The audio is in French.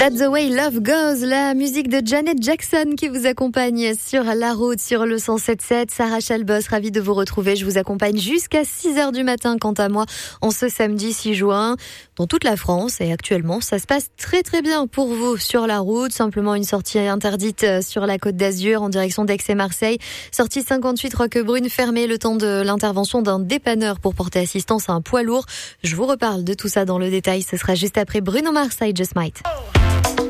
That's the way love goes, la musique de Janet Jackson qui vous accompagne sur la route, sur le 107.7. Sarah Chalbos, ravie de vous retrouver. Je vous accompagne jusqu'à 6h du matin, quant à moi, en ce samedi 6 juin, dans toute la France. Et actuellement, ça se passe très très bien pour vous sur la route. Simplement une sortie interdite sur la Côte d'Azur en direction d'Aix et Marseille. Sortie 58 Roquebrune, fermée le temps de l'intervention d'un dépanneur pour porter assistance à un poids lourd. Je vous reparle de tout ça dans le détail. Ce sera juste après Bruno Mars, I Just Might.